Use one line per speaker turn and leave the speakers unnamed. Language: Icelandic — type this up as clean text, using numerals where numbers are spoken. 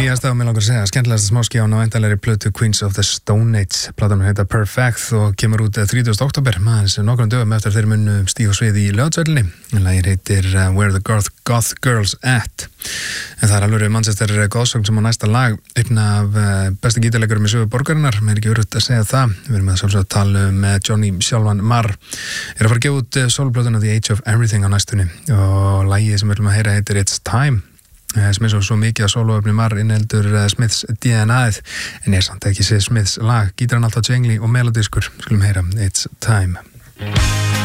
nýjasta og mér langar að segja skemmtilegasta smáskífan á endanlegri plötu Queens of the Stone Age. Platan heita Perfect og kemur út 30. október, maður nokkrum dögum eftir þeir munu stíga á svið í Laugardalsvelli. Lagið heitir Where the Goth Girls At. En það alveg Manchester góðsögn sem á næsta lag, einn af bestu gítarleikurum í sögu borgarinnar, mér ekki öruggt að segja það. Við erum að sjálfsögðu að tala með Johnny sjálfan Marr. Að fara að gefa út soloplötuna The Age of Everything á næstunni og lagið sem við viljum að heyra heitir It's Time. Sem svo mikið að soloöfni Marr innheldur Smiths DNA-ið, en samt ekki sé Smiths lag, gítarinn alltaf tjengli og melodískur. Skulum heyra It's Time.